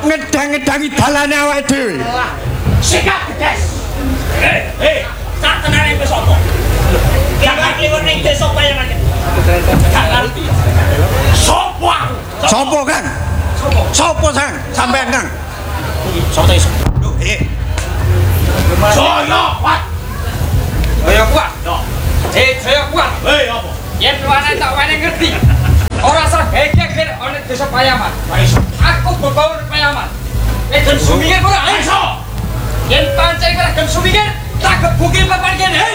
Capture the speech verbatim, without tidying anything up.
ngedang-ngedangi dalane awake dhewe. Sikap Des. Eh, eh, tak tenane wis apa? Jangan liwat ning desa Payaman. Jangan. Sopo aku? Sopo Kang? Sopo? Sopo Sang? Sampean Kang. Sopo iso? Lho, eh. Jaya kuat. Jaya kuat. Eh, Jaya kuat. Hei, apa? Yen luane tak wene ngerti. Ora usah geger ana desa Payaman. Iso. Aku bebaur Payaman. Nek den sumingir ora iso. Yen pancen ora den sumingir, tak gebuki papan kene. Hei.